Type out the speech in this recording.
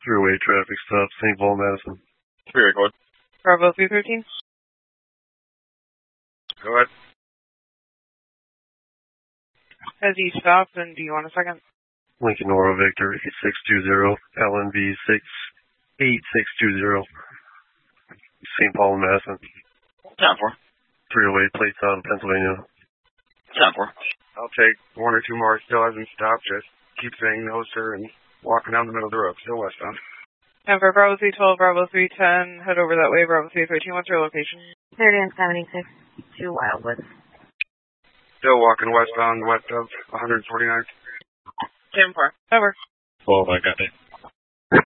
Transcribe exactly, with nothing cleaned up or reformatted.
Three-way traffic stop, Saint Paul, Madison. Three-way code. Bravo three thirteen. Go ahead. Has he stopped, and do you want a second? Lincoln Oro Victor eight six two zero, L N V six eight six two zero. Saint Paul, Madison. ten four. three oh eight, plates out of Pennsylvania. ten four. I'll take one or two more. Still hasn't stopped. Just keep saying no, sir, and walking down the middle of the road. Still westbound. And for Bravo three twelve, Bravo three ten, head over that way. Bravo three thirteen, what's your location? thirty and seventy-six, two Wildwood. Still walking westbound, west of one forty-nine. ten four. Over. Oh, my God.